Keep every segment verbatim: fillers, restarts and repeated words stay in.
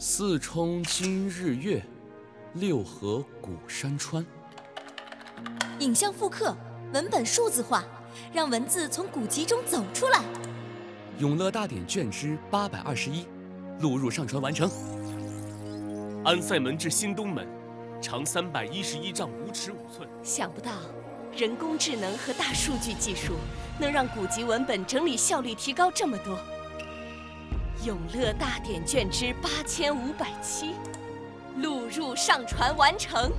四冲今日月，六合古山川。 影像复刻，文本数字化，让文字从古籍中走出来。 永乐大典卷之八百二十一，录入上传完成。 安塞门至新东门，长三百一十一丈五尺五寸。 想不到，人工智能和大数据技术能让古籍文本整理效率提高这么多。永乐大典卷之八千五百七，录入上传完成。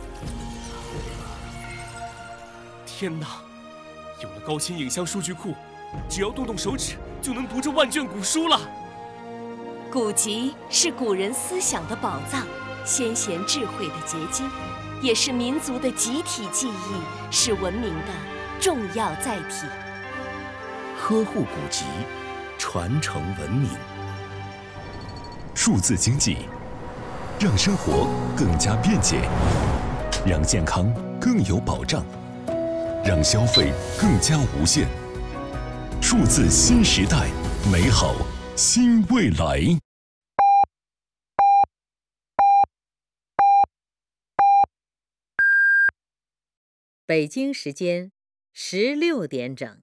天哪！有了高清影像数据库，只要动动手指就能读这万卷古书了。 古籍是古人思想的宝藏，先贤智慧的结晶，也是民族的集体记忆，是文明的重要载体。 呵护古籍，传承文明。数字经济，让生活更加便捷，让健康更有保障，让消费更加无限。数字新时代，美好新未来。 北京时间十六点整。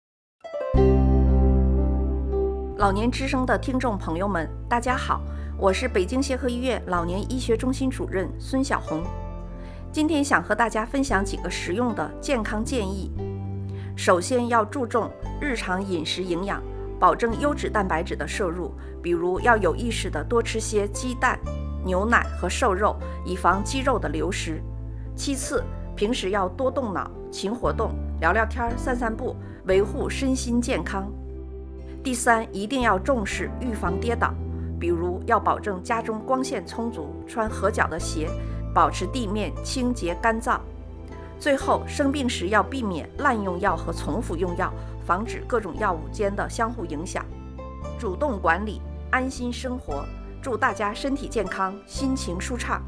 老年之声的听众朋友们，大家好，我是北京协和医院老年医学中心主任孙晓红。今天想和大家分享几个实用的健康建议。首先要注重日常饮食营养，保证优质蛋白质的摄入，比如要有意识地多吃些鸡蛋、牛奶和瘦肉，以防肌肉的流失。其次，平时要多动脑、勤活动，聊聊天、散散步，维护身心健康。第三，一定要重视预防跌倒，比如要保证家中光线充足，穿合脚的鞋，保持地面清洁干燥。最后，生病时要避免滥用药和重复用药，防止各种药物间的相互影响。主动管理，安心生活。祝大家身体健康，心情舒畅。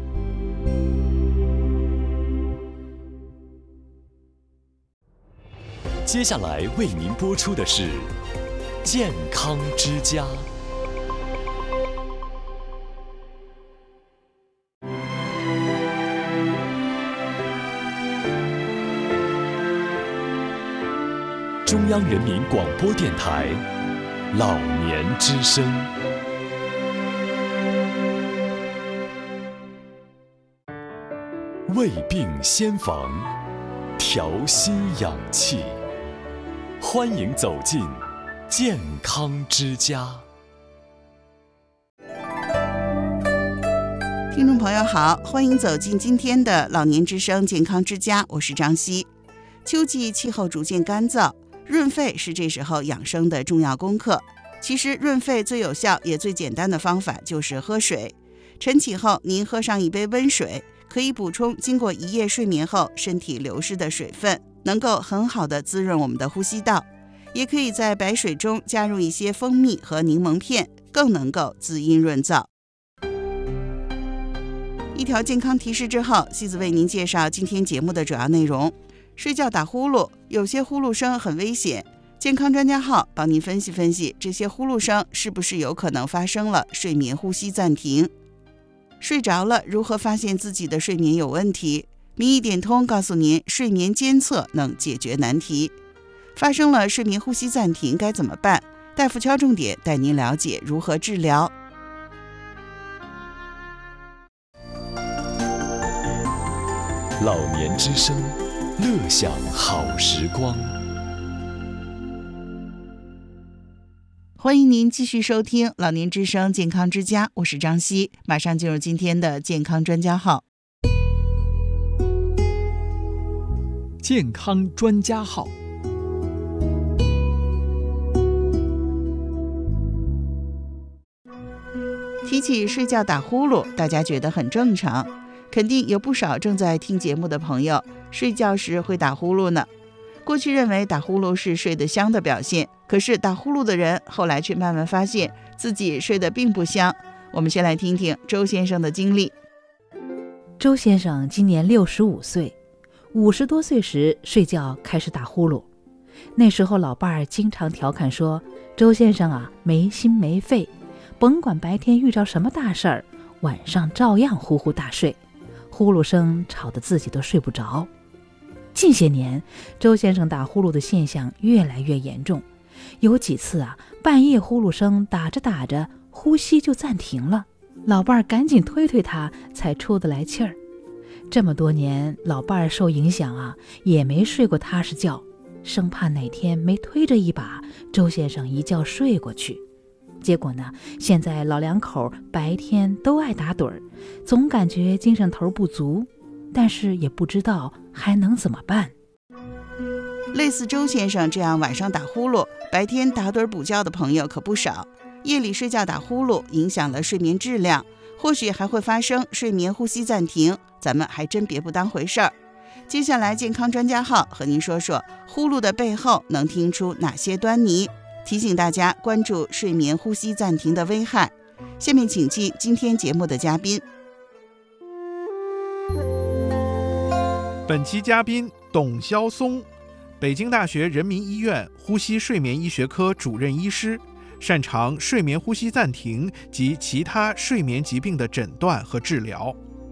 接下来为您播出的是健康之家。中央人民广播电台老年之声。胃病先防，调心养气。欢迎走进健康之家。 听众朋友好，欢迎走进今天的老年之声健康之家，我是张希。秋季气候逐渐干燥，润肺是这时候养生的重要功课。其实润肺最有效也最简单的方法就是喝水。晨起后您喝上一杯温水，可以补充经过一夜睡眠后身体流失的水分，能够很好的滋润我们的呼吸道。也可以在白水中加入一些蜂蜜和柠檬片，更能够滋阴润燥。一条健康提示之后，西子为您介绍今天节目的主要内容。睡觉打呼噜，有些呼噜声很危险，健康专家号帮您分析分析这些呼噜声是不是有可能发生了睡眠呼吸暂停。睡着了，如何发现自己的睡眠有问题？民意点通告诉您，睡眠监测能解决难题。发生了睡眠呼吸暂停该怎么办？大夫敲重点带您了解如何治疗。 老年之声，乐享好时光。 欢迎您继续收听老年之声健康之家，我是张希，马上进入今天的健康专家号。 健康专家号。 提起睡觉打呼噜，大家觉得很正常，肯定有不少正在听节目的朋友睡觉时会打呼噜呢。过去认为打呼噜是睡得香的表现，可是打呼噜的人后来却慢慢发现自己睡得并不香。我们先来听听周先生的经历。 周先生今年六十五岁，五十多岁时睡觉开始打呼噜。那时候老伴儿经常调侃说，周先生啊没心没肺， 甭管白天遇着什么大事儿，晚上照样呼呼大睡，呼噜声吵得自己都睡不着。近些年，周先生打呼噜的现象越来越严重，有几次啊，半夜呼噜声打着打着，呼吸就暂停了，老伴儿赶紧推推他，才出得来气儿。这么多年，老伴儿受影响啊，也没睡过踏实觉，生怕哪天没推着一把，周先生一觉睡过去。结果呢，现在老两口白天都爱打盹儿，总感觉精神头不足，但是也不知道还能怎么办。 类似周先生这样晚上打呼噜，白天打盹补觉的朋友可不少。夜里睡觉打呼噜，影响了睡眠质量，或许还会发生睡眠呼吸暂停，咱们还真别不当回事儿。接下来健康专家号和您说说呼噜的背后能听出哪些端倪，提醒大家关注睡眠呼吸暂停的危害。下面请进今天节目的嘉宾。 本期嘉宾董霄松，北京大学人民医院呼吸睡眠医学科主任医师，擅长睡眠呼吸暂停及其他睡眠疾病的诊断和治疗。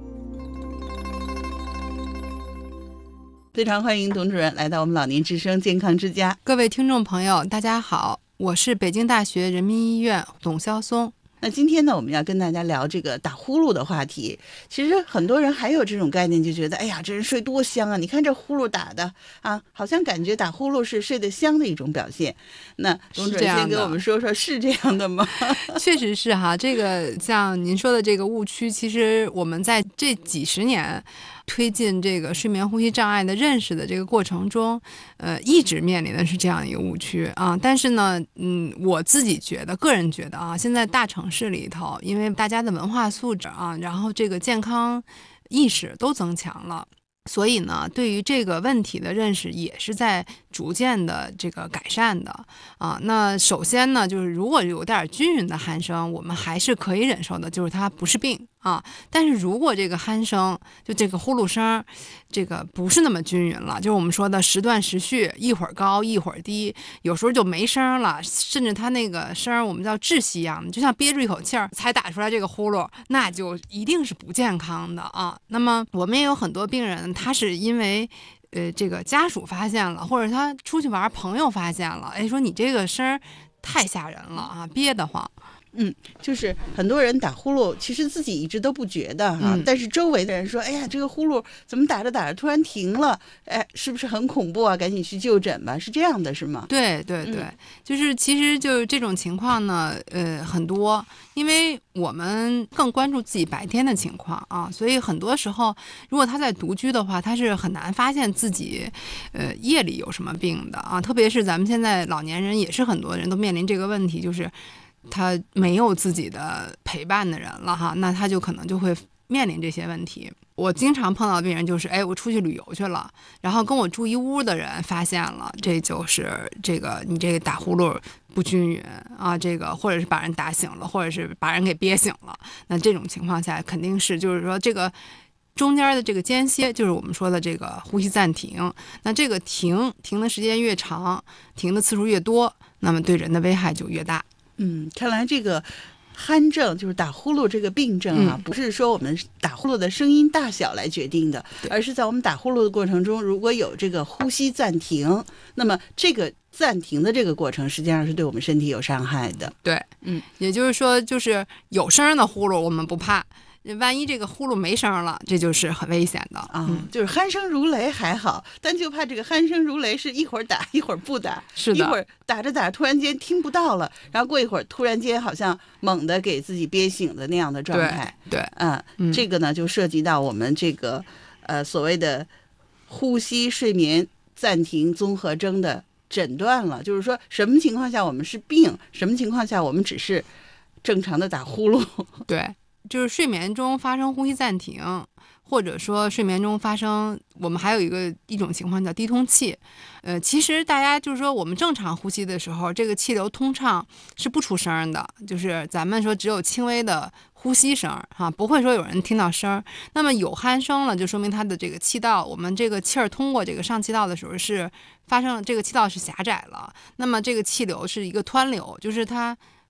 非常欢迎董主任来到我们老年之声健康之家。 各位听众朋友大家好，我是北京大学人民医院董霄松。 那今天呢，我们要跟大家聊这个打呼噜的话题。其实很多人还有这种概念，就觉得哎呀，这人睡多香啊，你看这呼噜打的啊，好像感觉打呼噜是睡得香的一种表现。那董主任先给我们说说，是这样的吗？ 确实是哈，这个像您说的这个误区，其实我们在这几十年推进这个睡眠呼吸障碍的认识的这个过程中，呃，一直面临的是这样一个误区啊。但是呢，嗯，我自己觉得，个人觉得啊，现在大城市里头，因为大家的文化素质啊，然后这个健康意识都增强了。所以呢，对于这个问题的认识也是在逐渐的这个改善的啊。那首先呢，就是如果有点均匀的鼾声，我们还是可以忍受的，就是它不是病啊。但是如果这个鼾声，就这个呼噜声，这个不是那么均匀了，就是我们说的时断时续，一会儿高一会儿低，有时候就没声了，甚至它那个声我们叫窒息一样的，就像憋住一口气儿才打出来这个呼噜，那就一定是不健康的啊。那么我们也有很多病人，他是因为呃这个家属发现了，或者他出去玩朋友发现了，哎，说你这个声太吓人了啊，憋得慌。 嗯，就是很多人打呼噜，其实自己一直都不觉得哈、啊嗯，但是周围的人说，哎呀，这个呼噜怎么打着打着突然停了？哎，是不是很恐怖啊？赶紧去就诊吧，是这样的，是吗？ 对对对，嗯、就是其实就这种情况呢，呃，很多，因为我们更关注自己白天的情况啊，所以很多时候，如果他在独居的话，他是很难发现自己，呃，夜里有什么病的啊，特别是咱们现在老年人，也是很多人都面临这个问题，就是他没有自己的陪伴的人了哈，那他就可能就会面临这些问题。我经常碰到的病人就是，哎，我出去旅游去了，然后跟我住一屋的人发现了，这就是这个你这个打呼噜不均匀啊，这个或者是把人打醒了，或者是把人给憋醒了。那这种情况下，肯定是就是说这个中间的这个间歇，就是我们说的这个呼吸暂停。那这个停停的时间越长，停的次数越多，那么对人的危害就越大。 嗯，看来这个鼾症就是打呼噜这个病症啊、嗯，不是说我们打呼噜的声音大小来决定的，而是在我们打呼噜的过程中，如果有这个呼吸暂停，那么这个暂停的这个过程实际上是对我们身体有伤害的。 对，嗯，也就是说，就是有声的呼噜我们不怕，万一这个呼噜没声了，这就是很危险的啊、嗯！就是鼾声如雷还好，但就怕这个鼾声如雷是一会儿打一会儿不打， 是的， 一会儿打着打着突然间听不到了，然后过一会儿突然间好像猛地给自己憋醒的那样的状态。 对，对嗯，嗯，这个呢就涉及到我们这个呃所谓的呼吸睡眠暂停综合征的诊断了，就是说什么情况下我们是病，什么情况下我们只是正常的打呼噜。 对。就是睡眠中发生呼吸暂停，或者说睡眠中发生，我们还有一个一种情况叫低通气。呃，其实大家就是说，我们正常呼吸的时候，这个气流通畅是不出声的，就是咱们说只有轻微的呼吸声哈、啊，不会说有人听到声。那么有鼾声了，就说明它的这个气道，我们这个气儿通过这个上气道的时候是发生这个气道是狭窄了，那么这个气流是一个湍流，就是它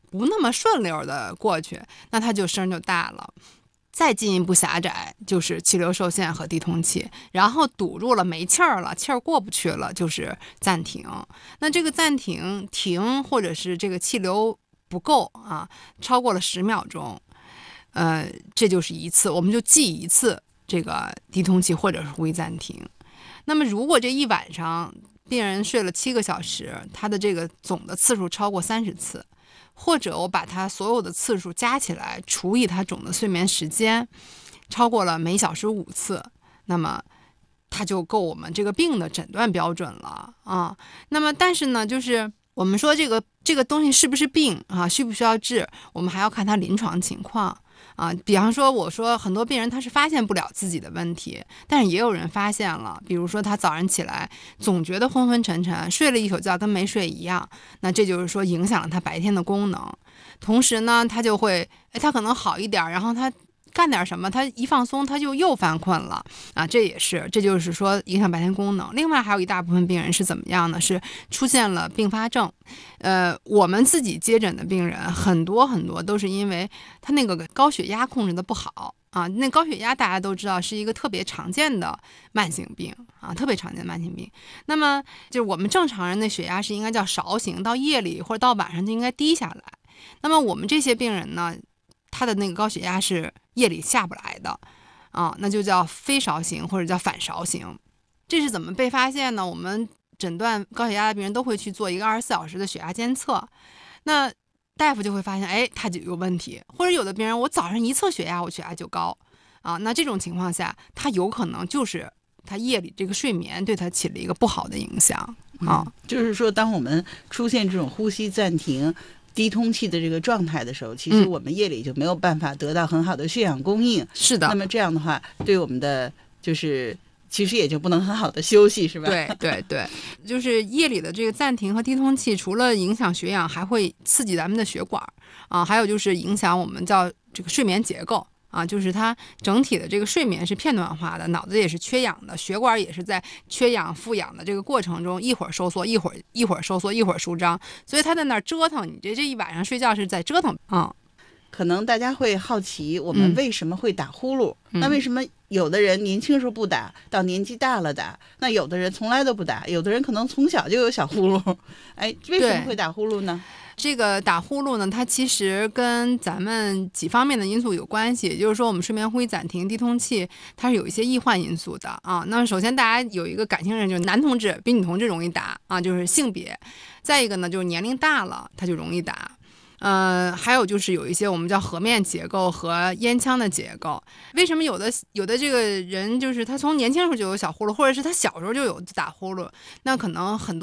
不那么顺溜的过去，那它就声就大了。再进一步狭窄就是气流受限和低通气，然后堵住了没气儿了，气儿过不去了就是暂停。那这个暂停停或者是这个气流不够啊，超过了十秒钟，呃，这就是一次，我们就记一次这个低通气或者是呼吸暂停。那么如果这一晚上病人睡了七个小时，他的这个总的次数超过三十次，或者我把它所有的次数加起来除以它总的睡眠时间，超过了每小时五次，那么它就够我们这个病的诊断标准了啊。那么但是呢，就是我们说这个这个东西是不是病啊，需不需要治，我们还要看它临床情况啊。比方说我说很多病人他是发现不了自己的问题，但是也有人发现了，比如说他早上起来总觉得昏昏沉沉，睡了一宿觉跟没睡一样，那这就是说影响了他白天的功能。同时呢他就会哎，他可能好一点，然后他干点什么，他一放松他就又犯困了啊，这也是，这就是说影响白天功能。另外还有一大部分病人是怎么样呢？是出现了并发症。呃，我们自己接诊的病人很多很多都是因为他那个高血压控制的不好啊。那高血压大家都知道是一个特别常见的慢性病啊，特别常见的慢性病。那么就是我们正常人的血压是应该叫勺型，到夜里或者到晚上就应该低下来。那么我们这些病人呢，他的那个高血压是夜里下不来的啊，那就叫非勺型或者叫反勺型。这是怎么被发现呢？我们诊断高血压的病人都会去做一个二十四小时的血压监测，那大夫就会发现，哎，他就有问题。或者有的病人我早上一测血压我血压就高啊，那这种情况下他有可能就是他夜里这个睡眠对他起了一个不好的影响啊、 嗯。就是说当我们出现这种呼吸暂停低通气的这个状态的时候，其实我们夜里就没有办法得到很好的血氧供应。 是的。 那么这样的话，对我们的就是其实也就不能很好的休息，是吧？ 对对对，就是夜里的这个暂停和低通气，除了影响血氧，还会刺激咱们的血管啊，还有就是影响我们叫这个睡眠结构。啊，就是它整体的这个睡眠是片段化的，脑子也是缺氧的，血管也是在缺氧复氧的这个过程中，一会儿收缩，一会儿一会儿收缩，一会儿舒张，所以它在那儿折腾，你这这一晚上睡觉是在折腾啊、嗯。 可能大家会好奇，我们为什么会打呼噜？ 嗯、 那为什么有的人年轻时候不打，到年纪大了打？那有的人从来都不打，有的人可能从小就有小呼噜。哎，为什么会打呼噜呢？ 这个打呼噜呢，它其实跟咱们几方面的因素有关系，也就是说我们睡眠呼吸暂停低通气它是有一些易患因素的啊。那么首先大家有一个感性认知，就是男同志比女同志容易打啊，就是性别。再一个呢，就是年龄大了它就容易打。呃，还有就是有一些我们叫颌面结构和咽腔的结构。为什么有的有的这个人就是他从年轻时候就有小呼噜，或者是他小时候就有打呼噜，那可能很多